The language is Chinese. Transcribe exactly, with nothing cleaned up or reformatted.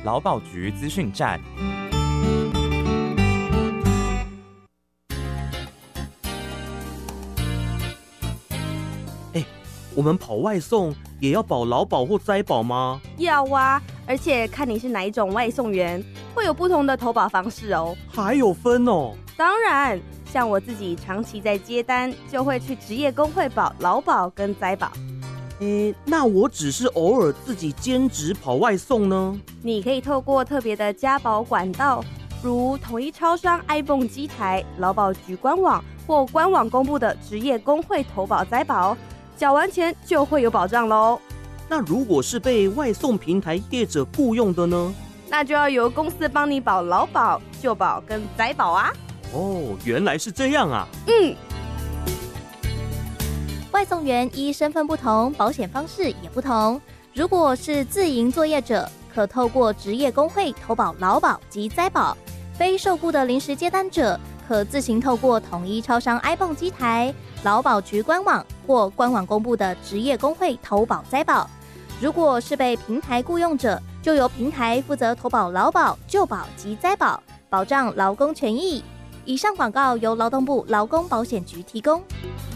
劳保局资讯站。 哎，我们跑外送也要保劳保或灾保吗？ 要啊，而且看你是哪一种外送员，会有不同的投保方式哦。 还有分哦？ 当然，像我自己长期在接单，就会去职业工会保劳保跟灾保。 诶，那我只是偶尔自己兼职跑外送呢？ 你可以透过特别的加保管道，如统一超商 iPhone 机台、劳保局官网或官网公布的职业工会投保灾保，缴完钱就会有保障咯。 那如果是被外送平台业者雇用的呢？ 那就要由公司帮你保劳保、就保跟灾保啊。 哦，原来是这样啊。 嗯。 外送员依身份不同，保险方式也不同。如果是自营作业者，可透过职业工会投保劳保及灾保；非受雇的临时接单者，可自行透过统一超商 iPhone 机台、劳保局官网或官网公布的职业工会投保灾保。如果是被平台雇用者，就由平台负责投保劳保、就保及灾保，保障劳工权益。以上广告由劳动部劳工保险局提供。